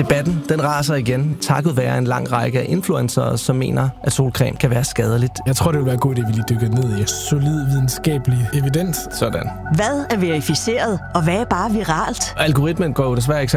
Debatten, den raser igen, takket være en lang række af influencere, som mener, at solcreme kan være skadeligt. Jeg tror, det vil være god idé, at vi lige dykker ned i solid videnskabelig evidens. Sådan. Hvad er verificeret, og hvad er bare viralt? Algoritmen går jo desværre ikke